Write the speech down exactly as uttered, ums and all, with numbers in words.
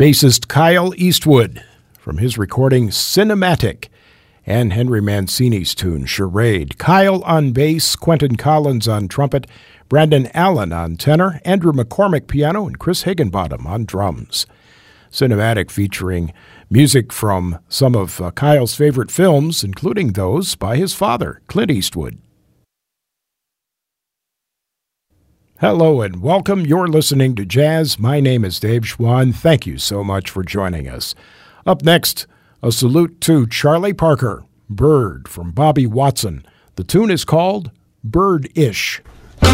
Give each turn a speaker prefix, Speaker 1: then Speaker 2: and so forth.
Speaker 1: bassist Kyle Eastwood from his recording Cinematic, and Henry Mancini's tune Charade. Kyle on bass, Quentin Collins on trumpet, Brandon Allen on tenor, Andrew McCormick piano, and Chris Higginbottom on drums. Cinematic featuring music from some of uh, Kyle's favorite films, including those by his father, Clint Eastwood. Hello and welcome. You're listening to Jazz. My name is Dave Schwann. Thank you so much for joining us. Up next, a salute to Charlie Parker, Bird from Bobby Watson. The tune is called Bird-ish.